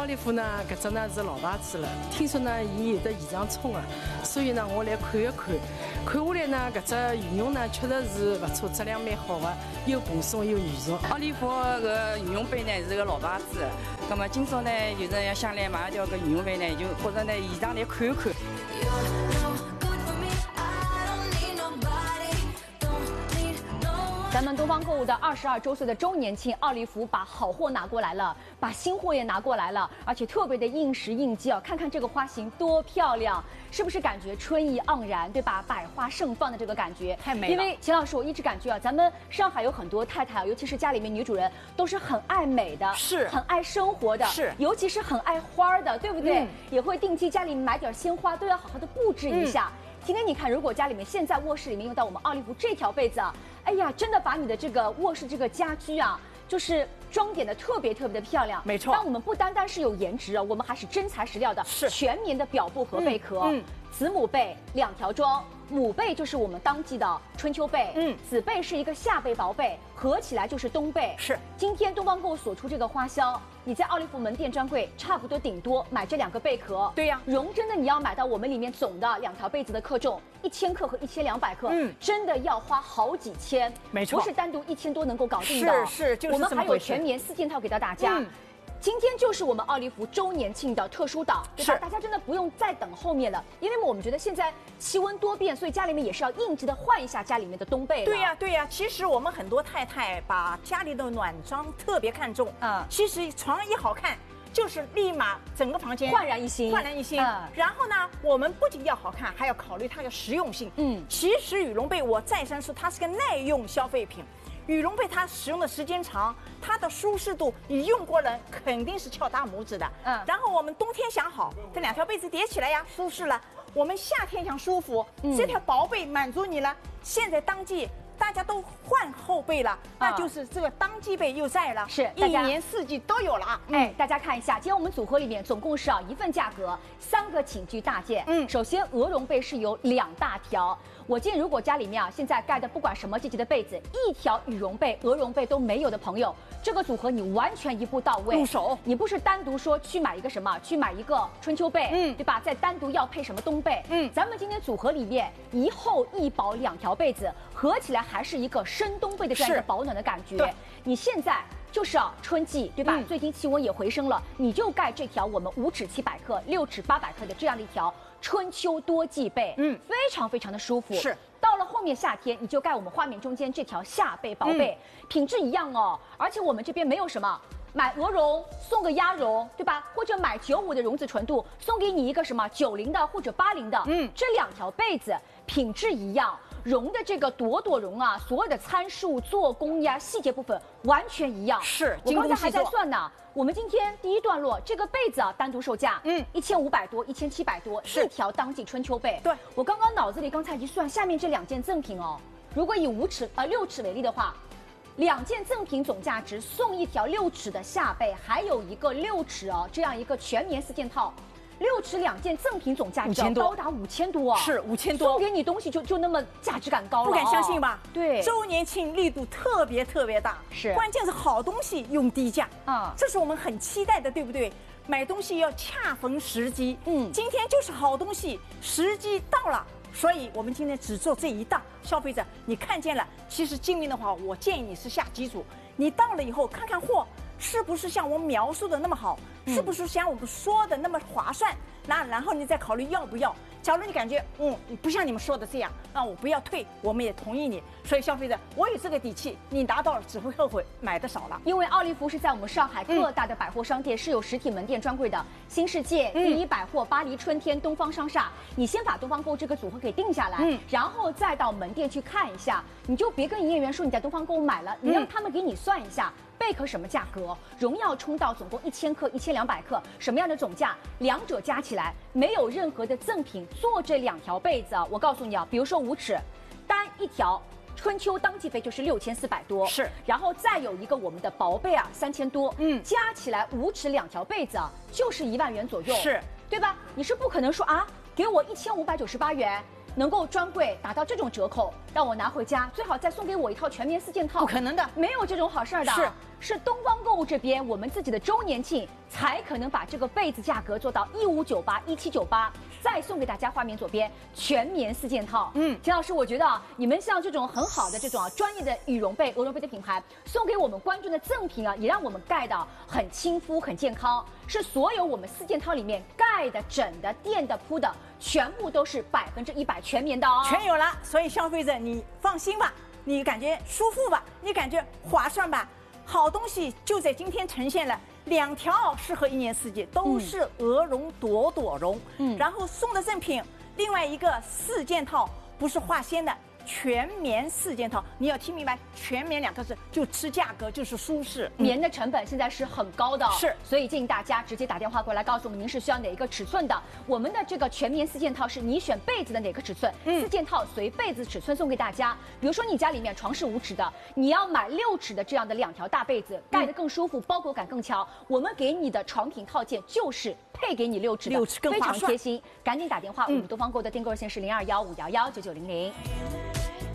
奥利弗呢，搿只呢是老牌子了，听说呢伊有的现场冲啊，所以呢我来看一看。看下来呢，搿只羽绒呢确实是勿错，质量蛮好的，又蓬松又软弱。 奥利弗个羽绒被呢是个老牌子，那么今朝呢就是要想来买一条个羽绒被呢，就或者呢现场来看一看。 咱们东方购物的22周岁的周年庆，奥利弗把好货拿过来了，把新货也拿过来了，而且特别的应时应季啊！看看这个花型多漂亮，是不是感觉春意盎然，对吧？百花盛放的这个感觉太美了。 因为秦老师，我一直感觉啊，咱们上海有很多太太啊，尤其是家里面女主人，都是很爱美的， 是很爱生活的， 是， 尤其是很爱花的，对不对？也会定期家里买点鲜花，都要好好的布置一下。 今天你看，如果家里面现在卧室里面用到我们奥利弗这条被子啊，哎呀，真的把你的这个卧室这个家居啊，就是装点的特别的漂亮。 没错， 但我们不单单是有颜值啊，我们还是真材实料的， 是全棉的表布和贝壳。子母被2条装，母被就是我们当季的春秋被，子被是一个夏被薄被，合起来就是冬被。是，今天东方购物所出这个花销，你在奥利弗门店专柜差不多顶多买这2个贝壳。对呀，绒针的你要买到我们里面总的2条被子的克重1000克和1200克，真的要花好几千，没错，不是单独1000多能够搞定的。是，就是我们还有全棉4件套给到大家。 今天就是我们奥利弗周年庆的特殊档，对吧？大家真的不用再等后面了，因为我们觉得现在气温多变，所以家里面也是要应急的换一下家里面的冬被。 对呀，对呀。其实我们很多太太把家里的暖装特别看重啊。其实床一好看，就是立马整个房间焕然一新， 焕然一新。然后呢，我们不仅要好看，还要考虑它的实用性。其实羽绒被我再三说，它是个耐用消费品。 羽绒被它使用的时间长，它的舒适度，你用过人肯定是翘大拇指的。然后我们冬天想好，这2条被子叠起来呀，舒适了。我们夏天想舒服，这条薄被满足你了。现在当季大家都换厚被了，那就是这个当季被又在了，是1年4季都有了。 哎，大家看一下，今天我们组合里面总共是一份价格3个寝具大件。首先鹅绒被是有2大条。 我建议，如果家里面现在盖的不管什么季节的被子，1条羽绒被、鹅绒被都没有的朋友，这个组合你完全一步到位。入手，你不是单独说去买一个什么，去买一个春秋被，对吧？再单独要配什么冬被，咱们今天组合里面1厚1薄2条被子，合起来还是一个深冬被的这样一个保暖的感觉。对，你现在。 就是春季，对吧？最近气温也回升了，你就盖这条我们5尺700克、6尺800克的这样的一条春秋多季被，非常的舒服。是，到了后面夏天，你就盖我们画面中间这条夏被薄被，品质一样哦。而且我们这边没有什么买鹅绒送个鸭绒，对吧？或者买95的绒子纯度，送给你一个什么90的或者80的，这2条被子品质一样。 绒的这个朵朵绒啊，所有的参数、做工呀、细节部分完全一样。是，我刚才还在算呢。我们今天第一段落这个被子啊，单独售价1500多、1700多，一条当季春秋被。对，我刚刚脑子里刚才一算，下面这2件赠品哦，如果以6尺为例的话，2件赠品总价值送1条6尺的夏被，还有一个6尺哦，这样一个全棉4件套。 6尺2件赠品总价值高达5000多啊！是5000多，送给你东西就那么价值感高了， 不敢相信吧？ 对， 周年庆力度特别大，是关键是好东西用低价啊，这是我们很期待的，对不对？买东西要恰逢时机，今天就是好东西，时机到了，所以我们今天只做这一档，消费者你看见了，其实精明的话，我建议你是下几组，你到了以后看看货。 是不是像我们描述的那么好？是不是像我们说的那么划算？然后你再考虑要不要。假如你感觉你不像你们说的这样，那我不要退，我们也同意你。所以消费者，我有这个底气，你拿到了只会后悔买的少了。 因为奥利弗是在我们上海各大的百货商店是有实体门店专柜的，新世界、第一百货、巴黎春天、东方商厦。你先把东方购这个组合给定下来，然后再到门店去看一下。你就别跟营业员说你在东方购买了，你让他们给你算一下。 贝壳什么价格？荣耀冲到总共1000克、1200克，什么样的总价？两者加起来没有任何的赠品，做这2条被子啊，我告诉你啊，比如说5尺，单一条春秋当季被就是6400多，是，然后再有一个我们的薄被啊3000多，加起来5尺2条被子啊，就是1万元左右，是，对吧？你是不可能说啊，给我1598元。 能够专柜打到这种折扣，让我拿回家，最好再送给我一套全棉4件套，不可能的，没有这种好事儿的。是， 是东方购物这边我们自己的周年庆才可能把这个被子价格做到1598、1798，再送给大家。画面左边全棉4件套。田老师，我觉得你们像这种很好的这种专业的羽绒被、鹅绒被的品牌，送给我们观众的赠品也让我们盖的很亲肤、很健康。是所有我们4件套里面盖的、枕的、垫的、铺的，全部都是100%全棉的哦， 全有了。所以消费者你放心吧，你感觉舒服吧，你感觉划算吧。好东西就在今天呈现了，2条适合1年4季，都是鹅绒朵朵绒。然后送的赠品，另外一个4件套不是化纤的。全棉4件套，你要听明白，全棉2个字就吃价格，就是舒适。 棉的成本现在是很高的， 是， 所以建议大家直接打电话过来告诉我们您是需要哪一个尺寸的。我们的这个全棉4件套是你选被子的哪个尺寸，4件套随被子尺寸送给大家。比如说你家里面床是5尺的，你要买6尺的这样的2条大被子，盖得更舒服，包裹感更强。我们给你的床品套件就是配给你6尺的 ，6尺更非划算， 常贴心。赶紧打电话，我们东方购的订购热线是0215119900。